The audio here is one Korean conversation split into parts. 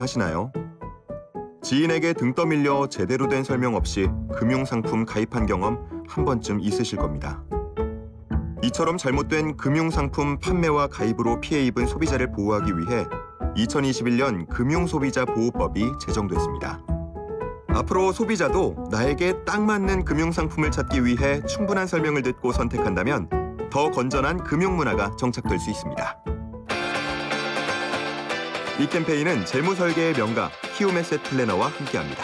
하시나요? 지인에게 등 떠밀려 제대로 된 설명 없이 금융상품 가입한 경험 한 번쯤 있으실 겁니다. 이처럼 잘못된 금융상품 판매와 가입으로 피해 입은 소비자를 보호하기 위해 2021년 금융소비자보호법이 제정됐습니다. 앞으로 소비자도 나에게 딱 맞는 금융상품을 찾기 위해 충분한 설명을 듣고 선택한다면 더 건전한 금융문화가 정착될 수 있습니다. 이 캠페인은 재무설계의 명가 키움에셋 플래너와 함께합니다.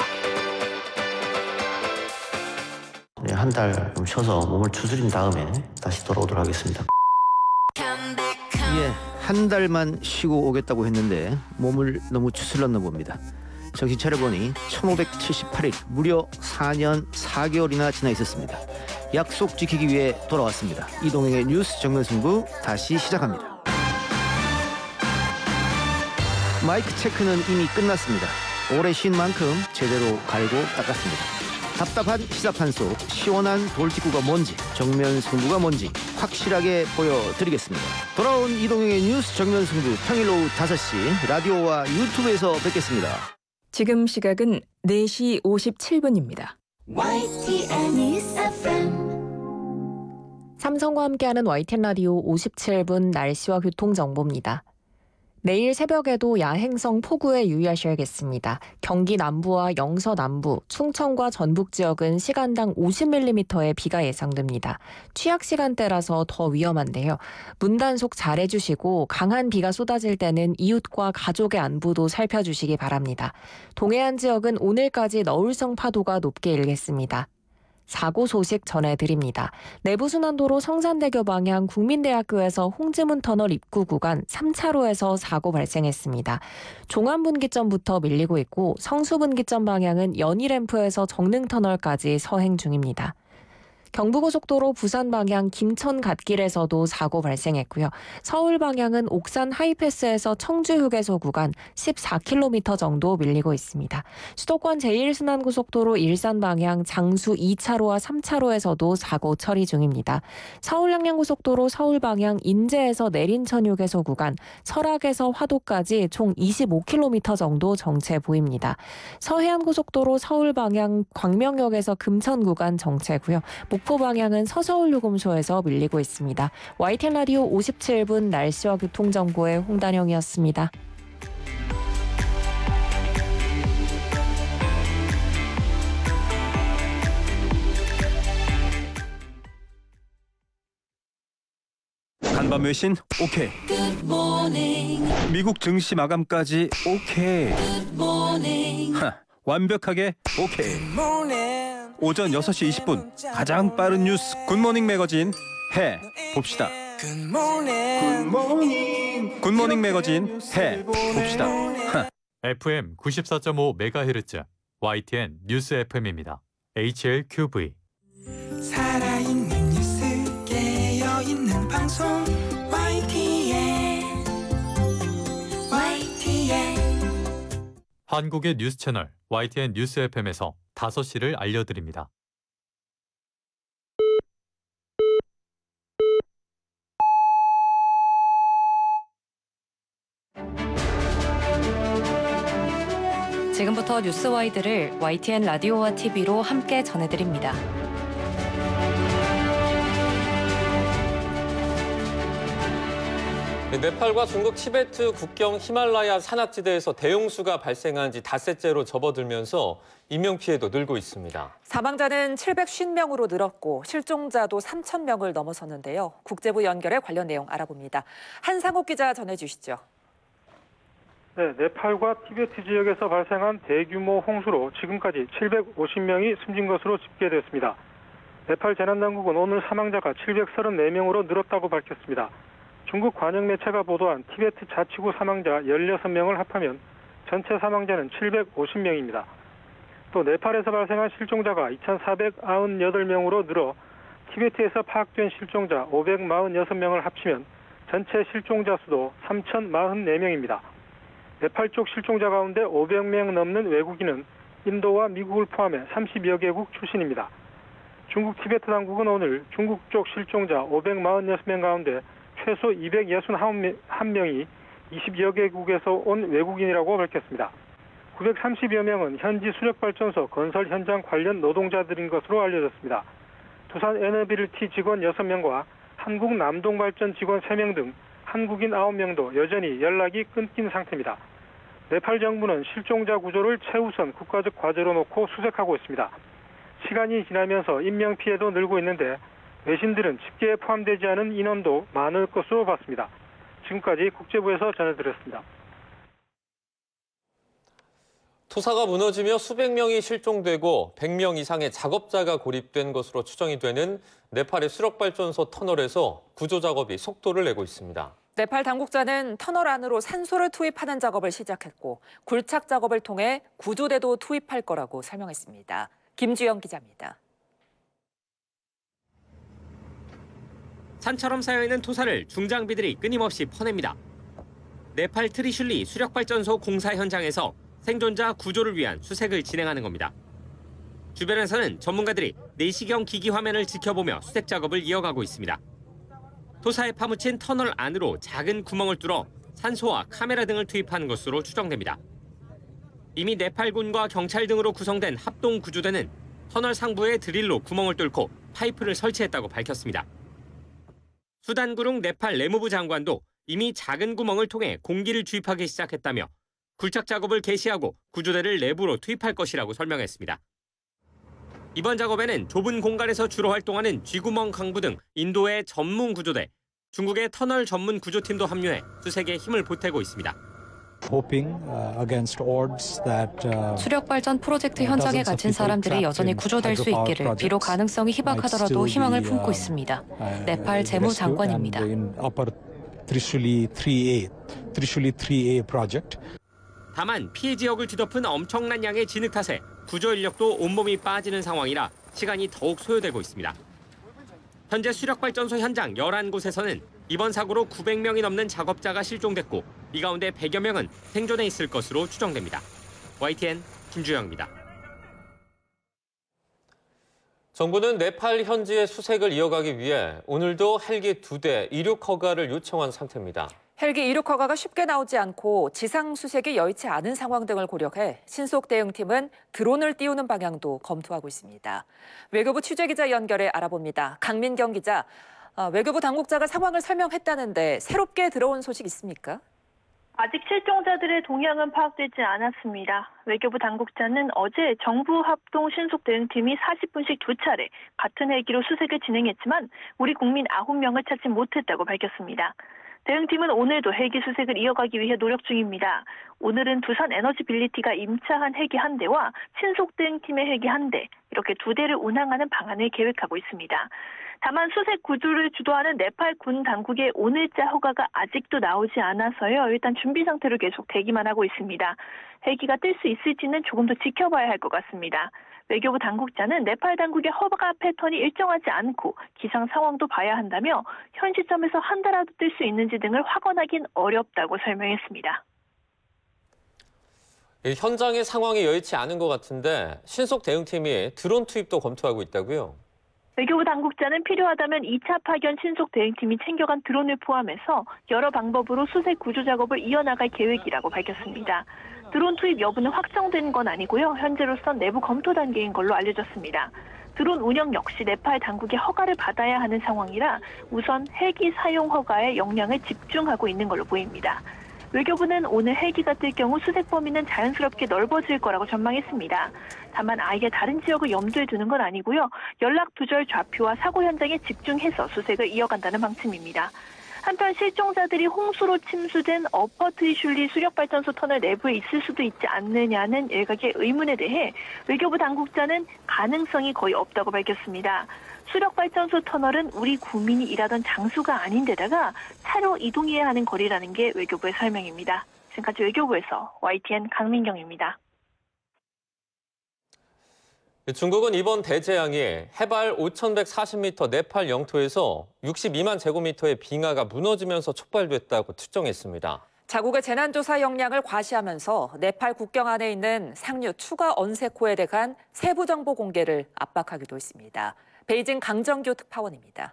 한 달 좀 쉬어서 몸을 추스린 다음에 다시 돌아오도록 하겠습니다. 예, 한 달만 쉬고 오겠다고 했는데 몸을 너무 추슬렀나 봅니다. 정신 차려보니 1578일, 무려 4년 4개월이나 지나 있었습니다. 약속 지키기 위해 돌아왔습니다. 이동행의 뉴스 정면승부 다시 시작합니다. 마이크 체크는 이미 끝났습니다. 오래 쉰 만큼 제대로 갈고 닦았습니다. 답답한 시사판 속 시원한 돌직구가 뭔지, 정면 승부가 뭔지 확실하게 보여드리겠습니다. 돌아온 이동영의 뉴스 정면 승부 평일 오후 5시 라디오와 유튜브에서 뵙겠습니다. 지금 시각은 4시 57분입니다. 삼성과 함께하는 YTN 라디오 57분 날씨와 교통정보입니다. 내일 새벽에도 야행성 폭우에 유의하셔야겠습니다. 경기 남부와 영서 남부, 충청과 전북 지역은 시간당 50mm의 비가 예상됩니다. 취약 시간대라서 더 위험한데요. 문단속 잘 해주시고 강한 비가 쏟아질 때는 이웃과 가족의 안부도 살펴주시기 바랍니다. 동해안 지역은 오늘까지 너울성 파도가 높게 일겠습니다. 사고 소식 전해드립니다. 내부순환도로 성산대교 방향 국민대학교에서 홍지문 터널 입구 구간 3차로에서 사고 발생했습니다. 종암분기점부터 밀리고 있고 성수분기점 방향은 연희램프에서 정릉터널까지 서행 중입니다. 경부고속도로 부산 방향 김천 갓길에서도 사고 발생했고요. 서울 방향은 옥산 하이패스에서 청주 휴게소 구간 14km 정도 밀리고 있습니다. 수도권 제1순환고속도로 일산 방향 장수 2차로와 3차로에서도 사고 처리 중입니다. 서울 양양고속도로 서울 방향 인제에서 내린천 휴게소 구간, 설악에서 화도까지 총 25km 정도 정체 보입니다. 서해안고속도로 서울 방향 광명역에서 금천 구간 정체고요. 목포 방향은 서서울 요금소에서 밀리고 있습니다. YTN 라디오 57분 날씨와 교통정보의 홍단영이었습니다. 간밤 외신 오케이. 미국 증시 마감까지 오케이. 완벽하게 오케이. 오전 6시 20분 가장 빠른 뉴스 굿모닝 매거진 해 봅시다. 굿모닝 매거진 해 봅시다. FM 94.5MHz YTN 뉴스 FM입니다. HLQV 살아있는 뉴스 깨어있는 방송 YTN 한국의 뉴스 채널 YTN 뉴스 FM에서 5시를 알려드립니다. 지금부터 뉴스와이드를 YTN 라디오와 TV로 함께 전해드립니다. 네팔과 중국 티베트 국경 히말라야 산악지대에서 대용수가 발생한 지 닷새째로 접어들면서 인명피해도 늘고 있습니다. 사망자는 750명으로 늘었고 실종자도 3,000명을 넘어섰는데요. 국제부 연결해 관련 내용 알아봅니다. 한상욱 기자 전해주시죠. 네, 네팔과 티베트 지역에서 발생한 대규모 홍수로 지금까지 750명이 숨진 것으로 집계됐습니다. 네팔 재난당국은 오늘 사망자가 734명으로 늘었다고 밝혔습니다. 중국 관영 매체가 보도한 티베트 자치구 사망자 16명을 합하면 전체 사망자는 750명입니다. 또 네팔에서 발생한 실종자가 2,498명으로 늘어 티베트에서 파악된 실종자 546명을 합치면 전체 실종자 수도 3,044명입니다. 네팔 쪽 실종자 가운데 500명 넘는 외국인은 인도와 미국을 포함해 30여 개국 출신입니다. 중국 티베트 당국은 오늘 중국 쪽 실종자 546명 가운데 최소 261명이 20여 개국에서 온 외국인이라고 밝혔습니다. 930여 명은 현지 수력발전소 건설 현장 관련 노동자들인 것으로 알려졌습니다. 두산 에너빌리티 직원 6명과 한국 남동발전 직원 3명 등 한국인 9명도 여전히 연락이 끊긴 상태입니다. 네팔 정부는 실종자 구조를 최우선 국가적 과제로 놓고 수색하고 있습니다. 시간이 지나면서 인명피해도 늘고 있는데 외신들은 집계에 포함되지 않은 인원도 많을 것으로 봤습니다. 지금까지 국제부에서 전해드렸습니다. 토사가 무너지며 수백 명이 실종되고 100명 이상의 작업자가 고립된 것으로 추정이 되는 네팔의 수력발전소 터널에서 구조 작업이 속도를 내고 있습니다. 네팔 당국자는 터널 안으로 산소를 투입하는 작업을 시작했고 굴착 작업을 통해 구조대도 투입할 거라고 설명했습니다. 김주영 기자입니다. 산처럼 쌓여있는 토사를 중장비들이 끊임없이 퍼냅니다. 네팔 트리슐리 수력발전소 공사 현장에서 생존자 구조를 위한 수색을 진행하는 겁니다. 주변에서는 전문가들이 내시경 기기 화면을 지켜보며 수색 작업을 이어가고 있습니다. 토사에 파묻힌 터널 안으로 작은 구멍을 뚫어 산소와 카메라 등을 투입한 것으로 추정됩니다. 이미 네팔군과 경찰 등으로 구성된 합동 구조대는 터널 상부에 드릴로 구멍을 뚫고 파이프를 설치했다고 밝혔습니다. 수단구룽 네팔 내무부 장관도 이미 작은 구멍을 통해 공기를 주입하기 시작했다며 굴착 작업을 개시하고 구조대를 내부로 투입할 것이라고 설명했습니다. 이번 작업에는 좁은 공간에서 주로 활동하는 쥐구멍 강부 등 인도의 전문 구조대, 중국의 터널 전문 구조팀도 합류해 수색에 힘을 보태고 있습니다. 수력발전 프로젝트 현장에 갇힌 사람들이 여전히 구조될 수 있기를 비록 가능성이 희박하더라도 희망을 품고 있습니다. 네팔 재무장관입니다. 다만 피해 지역을 뒤덮은 엄청난 양의 진흙 탓에 구조 인력도 온몸이 빠지는 상황이라 시간이 더욱 소요되고 있습니다. 현재 수력발전소 현장 11곳에서는 이번 사고로 900명이 넘는 작업자가 실종됐고 이 가운데 100여 명은 생존해 있을 것으로 추정됩니다. YTN 김주영입니다. 정부는 네팔 현지의 수색을 이어가기 위해 오늘도 헬기 2대 이륙 허가를 요청한 상태입니다. 헬기 이륙 허가가 쉽게 나오지 않고 지상 수색이 여의치 않은 상황 등을 고려해 신속 대응팀은 드론을 띄우는 방향도 검토하고 있습니다. 외교부 취재기자 연결해 알아봅니다. 강민경 기자, 외교부 당국자가 상황을 설명했다는데 새롭게 들어온 소식 있습니까? 아직 실종자들의 동향은 파악되지 않았습니다. 외교부 당국자는 어제 정부 합동 신속 대응팀이 40분씩 2차례 같은 헬기로 수색을 진행했지만 우리 국민 9명을 찾지 못했다고 밝혔습니다. 대응팀은 오늘도 헬기 수색을 이어가기 위해 노력 중입니다. 오늘은 두산 에너지빌리티가 임차한 헬기 1대와 신속 대응팀의 헬기 1대, 이렇게 2대를 운항하는 방안을 계획하고 있습니다. 다만 수색 구조를 주도하는 네팔 군 당국의 오늘자 허가가 아직도 나오지 않아서요. 일단 준비 상태로 계속 대기만 하고 있습니다. 헬기가 뜰 수 있을지는 조금 더 지켜봐야 할 것 같습니다. 외교부 당국자는 네팔 당국의 허가 패턴이 일정하지 않고 기상 상황도 봐야 한다며 현 시점에서 한 달라도 뜰 수 있는지 등을 확언하긴 어렵다고 설명했습니다. 현장의 상황이 여의치 않은 것 같은데 신속 대응팀이 드론 투입도 검토하고 있다고요? 외교부 당국자는 필요하다면 2차 파견 신속 대응팀이 챙겨간 드론을 포함해서 여러 방법으로 수색 구조 작업을 이어나갈 계획이라고 밝혔습니다. 드론 투입 여부는 확정된 건 아니고요. 현재로선 내부 검토 단계인 걸로 알려졌습니다. 드론 운영 역시 네팔 당국의 허가를 받아야 하는 상황이라 우선 헬기 사용 허가에 역량을 집중하고 있는 걸로 보입니다. 외교부는 오늘 헬기가 뜰 경우 수색 범위는 자연스럽게 넓어질 거라고 전망했습니다. 다만 아예 다른 지역을 염두에 두는 건 아니고요. 연락 두절 좌표와 사고 현장에 집중해서 수색을 이어간다는 방침입니다. 한편 실종자들이 홍수로 침수된 어퍼 트리슐리 수력발전소 터널 내부에 있을 수도 있지 않느냐는 일각의 의문에 대해 외교부 당국자는 가능성이 거의 없다고 밝혔습니다. 수력발전소 터널은 우리 국민이 일하던 장소가 아닌데다가 차로 이동해야 하는 거리라는 게 외교부의 설명입니다. 지금까지 외교부에서 YTN 강민경입니다. 중국은 이번 대재앙이 해발 5,140m 네팔 영토에서 62만 제곱미터의 빙하가 무너지면서 촉발됐다고 추정했습니다. 자국의 재난조사 역량을 과시하면서 네팔 국경 안에 있는 상류 추가 언세코에 대한 세부 정보 공개를 압박하기도 했습니다. 베이징 강정규 특파원입니다.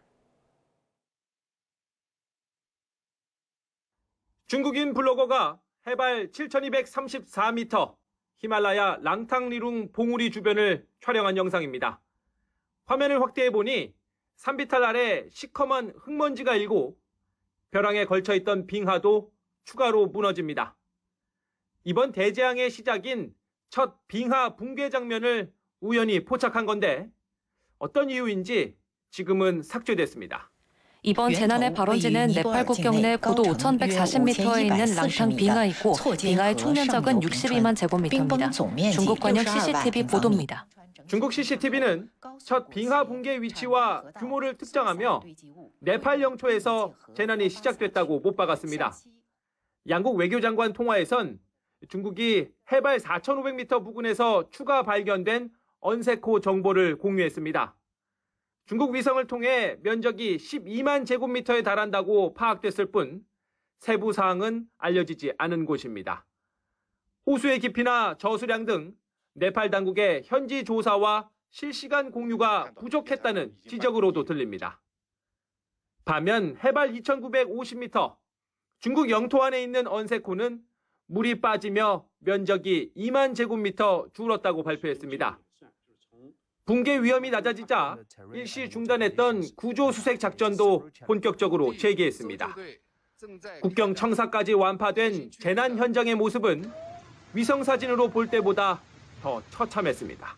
중국인 블로거가 해발 7,234m, 히말라야 랑탕리룽 봉우리 주변을 촬영한 영상입니다. 화면을 확대해보니 산비탈 아래 시커먼 흙먼지가 일고 벼랑에 걸쳐있던 빙하도 추가로 무너집니다. 이번 대재앙의 시작인 첫 빙하 붕괴 장면을 우연히 포착한 건데 어떤 이유인지 지금은 삭제됐습니다. 이번 재난의 발원지는 네팔 국경 내 고도 5,140m에 있는 랑탕 빙하이고 빙하의 총면적은 62만 제곱미터입니다. 중국 관영 CCTV 보도입니다. 중국 CCTV는 첫 빙하 붕괴 위치와 규모를 특정하며 네팔 영토에서 재난이 시작됐다고 못 박았습니다. 양국 외교장관 통화에선 중국이 해발 4,500m 부근에서 추가 발견된 언세코 정보를 공유했습니다. 중국 위성을 통해 면적이 12만 제곱미터에 달한다고 파악됐을 뿐 세부 사항은 알려지지 않은 곳입니다. 호수의 깊이나 저수량 등 네팔 당국의 현지 조사와 실시간 공유가 부족했다는 지적으로도 들립니다. 반면 해발 2,950m, 중국 영토 안에 있는 언세코는 물이 빠지며 면적이 2만 제곱미터 줄었다고 발표했습니다. 붕괴 위험이 낮아지자 일시 중단했던 구조 수색 작전도 본격적으로 재개했습니다. 국경 청사까지 완파된 재난 현장의 모습은 위성 사진으로 볼 때보다 더 처참했습니다.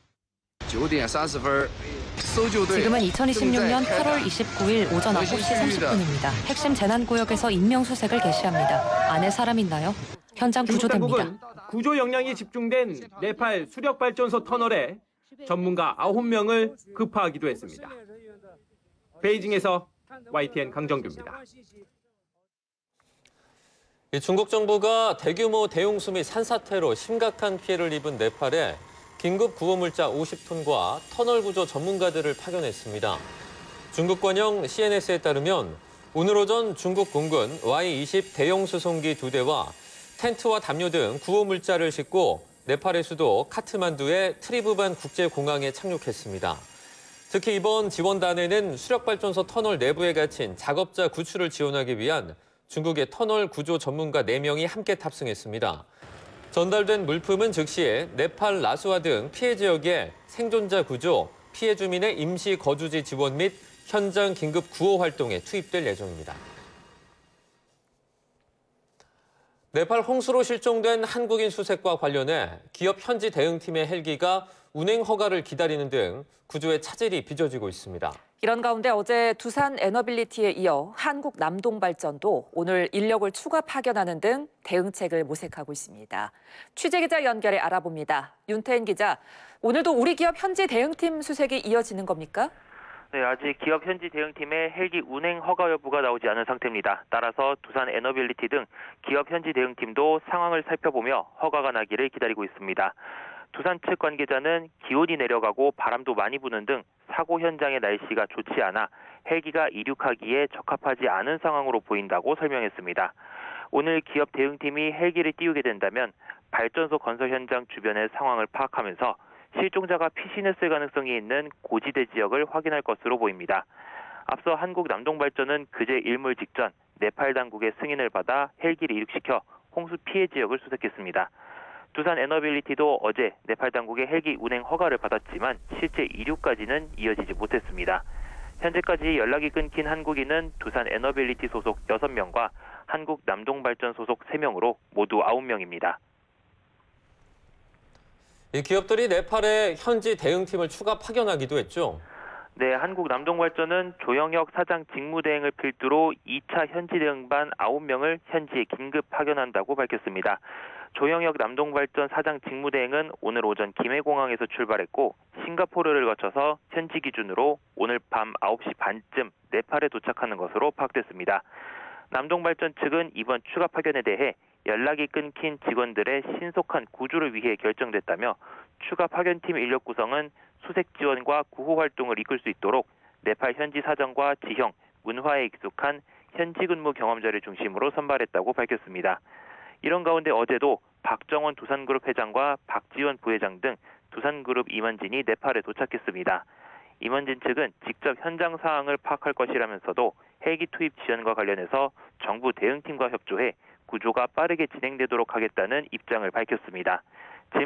지금은 2026년 8월 29일 오전 9시 30분입니다. 핵심 재난구역에서 인명수색을 개시합니다. 안에 사람 있나요? 현장 구조됩니다. 중국 당국은 구조 역량이 집중된 네팔 수력발전소 터널에 전문가 9명을 급파하기도 했습니다. 베이징에서 YTN 강정규입니다. 중국 정부가 대규모 대홍수 및 산사태로 심각한 피해를 입은 네팔에 긴급 구호물자 50톤과 터널 구조 전문가들을 파견했습니다. 중국 관영 CNS에 따르면 오늘 오전 중국 공군 Y-20 대형 수송기 2대와 텐트와 담요 등 구호물자를 싣고 네팔의 수도 카트만두의 트리부반 국제공항에 착륙했습니다. 특히 이번 지원단에는 수력발전소 터널 내부에 갇힌 작업자 구출을 지원하기 위한 중국의 터널 구조 전문가 4명이 함께 탑승했습니다. 전달된 물품은 즉시 네팔 라수아 등 피해 지역의 생존자 구조, 피해 주민의 임시 거주지 지원 및 현장 긴급 구호 활동에 투입될 예정입니다. 네팔 홍수로 실종된 한국인 수색과 관련해 기업 현지 대응팀의 헬기가 운행 허가를 기다리는 등 구조의 차질이 빚어지고 있습니다. 이런 가운데 어제 두산 에너빌리티에 이어 한국 남동발전도 오늘 인력을 추가 파견하는 등 대응책을 모색하고 있습니다. 취재기자 연결해 알아봅니다. 윤태인 기자, 오늘도 우리 기업 현지 대응팀 수색이 이어지는 겁니까? 네, 아직 기업 현지 대응팀의 헬기 운행 허가 여부가 나오지 않은 상태입니다. 따라서 두산 에너빌리티 등 기업 현지 대응팀도 상황을 살펴보며 허가가 나기를 기다리고 있습니다. 두산 측 관계자는 기온이 내려가고 바람도 많이 부는 등 사고 현장의 날씨가 좋지 않아 헬기가 이륙하기에 적합하지 않은 상황으로 보인다고 설명했습니다. 오늘 기업 대응팀이 헬기를 띄우게 된다면 발전소 건설 현장 주변의 상황을 파악하면서 실종자가 피신했을 가능성이 있는 고지대 지역을 확인할 것으로 보입니다. 앞서 한국 남동발전은 그제 일몰 직전 네팔 당국의 승인을 받아 헬기를 이륙시켜 홍수 피해 지역을 수색했습니다. 두산 에너빌리티도 어제 네팔 당국의 헬기 운행 허가를 받았지만 실제 이륙까지는 이어지지 못했습니다. 현재까지 연락이 끊긴 한국인은 두산 에너빌리티 소속 6명과 한국 남동발전 소속 3명으로 모두 9명입니다. 이 기업들이 네팔에 현지 대응팀을 추가 파견하기도 했죠. 네, 한국 남동발전은 조영혁 사장 직무대행을 필두로 2차 현지 대응반 9명을 현지에 긴급 파견한다고 밝혔습니다. 조영혁 남동발전 사장 직무대행은 오늘 오전 김해공항에서 출발했고 싱가포르를 거쳐서 현지 기준으로 오늘 밤 9시 반쯤 네팔에 도착하는 것으로 파악됐습니다. 남동발전 측은 이번 추가 파견에 대해 연락이 끊긴 직원들의 신속한 구조를 위해 결정됐다며 추가 파견팀 인력 구성은 수색 지원과 구호 활동을 이끌 수 있도록 네팔 현지 사정과 지형, 문화에 익숙한 현지 근무 경험자를 중심으로 선발했다고 밝혔습니다. 이런 가운데 어제도 박정원 두산그룹 회장과 박지원 부회장 등 두산그룹 임원진이 네팔에 도착했습니다. 임원진 측은 직접 현장 상황을 파악할 것이라면서도 헬기 투입 지원과 관련해서 정부 대응팀과 협조해 구조가 빠르게 진행되도록 하겠다는 입장을 밝혔습니다.